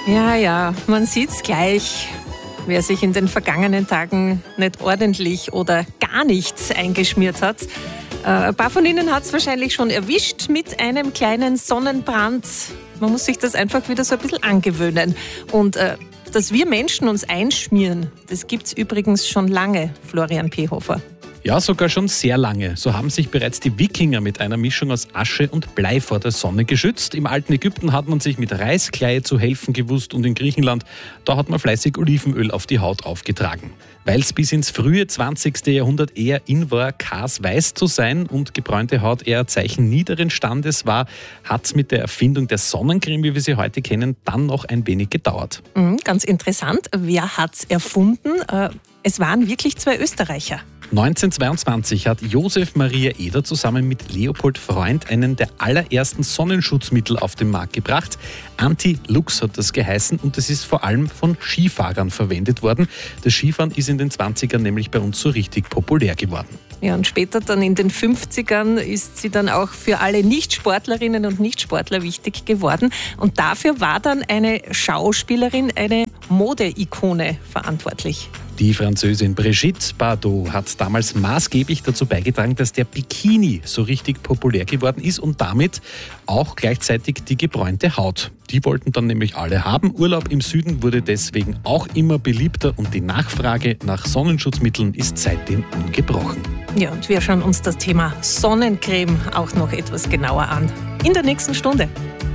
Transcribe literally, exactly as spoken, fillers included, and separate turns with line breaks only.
Ja, ja, man sieht's gleich. Wer sich in den vergangenen Tagen nicht ordentlich oder gar nichts eingeschmiert hat. Äh, ein paar von Ihnen hat es wahrscheinlich schon erwischt mit einem kleinen Sonnenbrand. Man muss sich das einfach wieder so ein bisschen angewöhnen. Und äh, dass wir Menschen uns einschmieren, das gibt's übrigens schon lange, Florian Pehofer.
Ja, sogar schon sehr lange. So haben sich bereits die Wikinger mit einer Mischung aus Asche und Blei vor der Sonne geschützt. Im alten Ägypten hat man sich mit Reiskleie zu helfen gewusst und in Griechenland, da hat man fleißig Olivenöl auf die Haut aufgetragen. Weil es bis ins frühe zwanzigste Jahrhundert eher in war, kasweiß zu sein und gebräunte Haut eher Zeichen niederen Standes war, hat es mit der Erfindung der Sonnencreme, wie wir sie heute kennen, dann noch ein wenig gedauert.
Mhm, ganz interessant. Wer hat's erfunden? Äh, es waren wirklich zwei Österreicher.
neunzehnhundertzweiundzwanzig hat Josef Maria Eder zusammen mit Leopold Freund einen der allerersten Sonnenschutzmittel auf den Markt gebracht. Anti-Lux hat das geheißen und es ist vor allem von Skifahrern verwendet worden. Das Skifahren ist in den zwanzigern nämlich bei uns so richtig populär geworden.
Ja, und später dann in den fünfzigern ist sie dann auch für alle Nichtsportlerinnen und Nichtsportler wichtig geworden. Und dafür war dann eine Schauspielerin, eine Mode-Ikone verantwortlich.
Die Französin Brigitte Bardot hat damals maßgeblich dazu beigetragen, dass der Bikini so richtig populär geworden ist und damit auch gleichzeitig die gebräunte Haut. Die wollten dann nämlich alle haben. Urlaub im Süden wurde deswegen auch immer beliebter und die Nachfrage nach Sonnenschutzmitteln ist seitdem ungebrochen.
Ja, und wir schauen uns das Thema Sonnencreme auch noch etwas genauer an. In der nächsten Stunde.